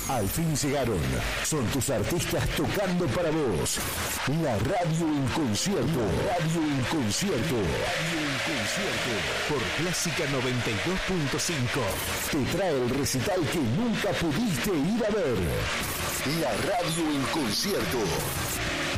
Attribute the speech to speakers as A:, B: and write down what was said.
A: Al fin llegaron. Son tus artistas tocando para vos. La radio en concierto. Radio en concierto. Radio en concierto. Por Clásica 92.5. Te trae el recital que nunca pudiste ir a ver. La radio en concierto.